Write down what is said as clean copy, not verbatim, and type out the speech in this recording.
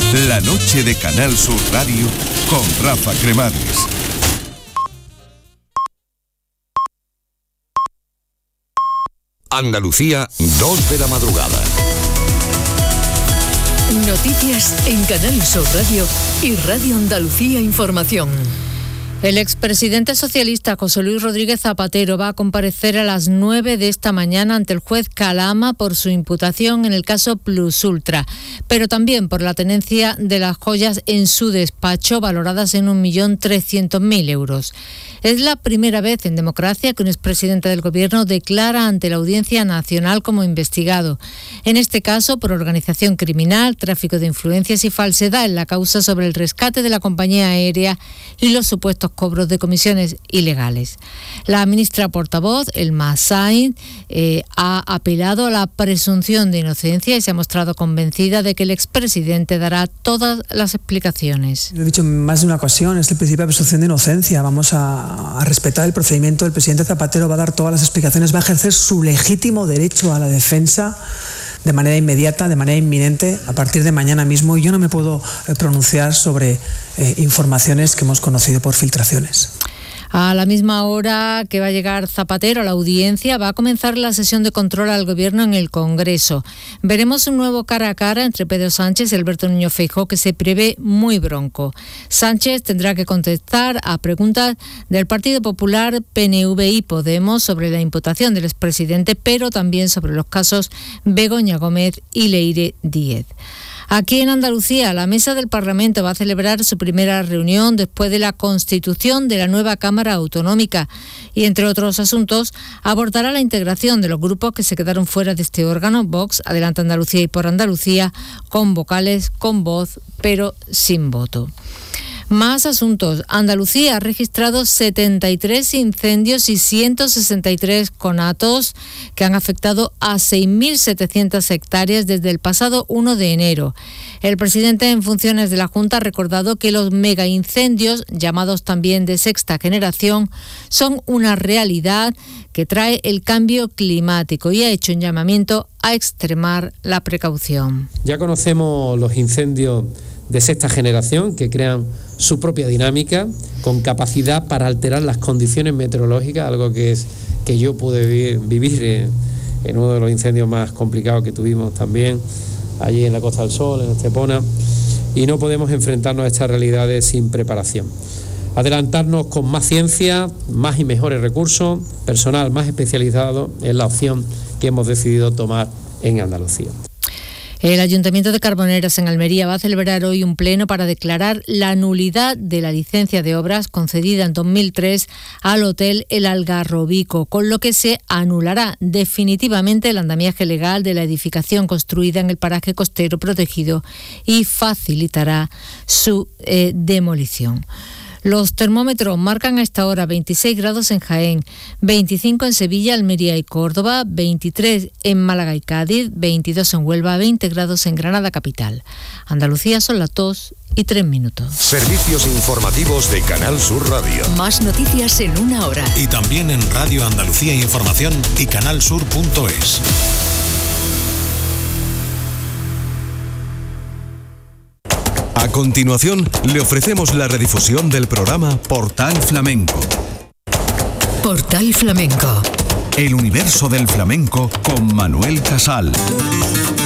La noche de Canal Sur Radio con Rafa Cremades. Andalucía, 2 de la madrugada. Noticias en Canal Sur Radio y Radio Andalucía Información. El expresidente socialista José Luis Rodríguez Zapatero va a comparecer a las 9 de esta mañana ante el juez Calama por su imputación en el caso Plus Ultra, pero también por la tenencia de las joyas en su despacho valoradas en 1.300.000 euros. Es la primera vez en democracia que un expresidente del Gobierno declara ante la Audiencia Nacional como investigado. En este caso, por organización criminal, tráfico de influencias y falsedad en la causa sobre el rescate de la compañía aérea y los supuestos cobros de comisiones ilegales. La ministra portavoz, Elma Sainz, ha apelado a la presunción de inocencia y se ha mostrado convencida de que el expresidente dará todas las explicaciones. Lo he dicho en más de una ocasión, es el principio de presunción de inocencia. Vamos a respetar el procedimiento. El presidente Zapatero va a dar todas las explicaciones, va a ejercer su legítimo derecho a la defensa de manera inmediata, de manera inminente, a partir de mañana mismo. Y yo no me puedo pronunciar sobre informaciones que hemos conocido por filtraciones. A la misma hora que va a llegar Zapatero a la audiencia, va a comenzar la sesión de control al Gobierno en el Congreso. Veremos un nuevo cara a cara entre Pedro Sánchez y Alberto Núñez Feijóo que se prevé muy bronco. Sánchez tendrá que contestar a preguntas del Partido Popular, PNV y Podemos sobre la imputación del expresidente, pero también sobre los casos Begoña Gómez y Leire Díez. Aquí en Andalucía, la Mesa del Parlamento va a celebrar su primera reunión después de la constitución de la nueva Cámara Autonómica y, entre otros asuntos, abordará la integración de los grupos que se quedaron fuera de este órgano, Vox, Adelante Andalucía y Por Andalucía, con vocales, con voz, pero sin voto. Más asuntos. Andalucía ha registrado 73 incendios y 163 conatos que han afectado a 6.700 hectáreas desde el pasado 1 de enero. El presidente en funciones de la Junta ha recordado que los megaincendios, llamados también de sexta generación, son una realidad que trae el cambio climático y ha hecho un llamamiento a extremar la precaución. Ya conocemos los incendios de sexta generación que crean su propia dinámica con capacidad para alterar las condiciones meteorológicas, algo que yo pude vivir en uno de los incendios más complicados que tuvimos también allí en la Costa del Sol, en Estepona, y no podemos enfrentarnos a estas realidades sin preparación. Adelantarnos con más ciencia, más y mejores recursos, personal más especializado es la opción que hemos decidido tomar en Andalucía. El Ayuntamiento de Carboneras en Almería va a celebrar hoy un pleno para declarar la nulidad de la licencia de obras concedida en 2003 al Hotel El Algarrobico, con lo que se anulará definitivamente el andamiaje legal de la edificación construida en el paraje costero protegido y facilitará su demolición. Los termómetros marcan a esta hora 26 grados en Jaén, 25 en Sevilla, Almería y Córdoba, 23 en Málaga y Cádiz, 22 en Huelva, 20 grados en Granada capital. Andalucía son las 2:03. Servicios informativos de Canal Sur Radio. Más noticias en una hora. Y también en Radio Andalucía Información y canalsur.es. A continuación, le ofrecemos la redifusión del programa Portal Flamenco. Portal Flamenco. El universo del flamenco con Manuel Casal.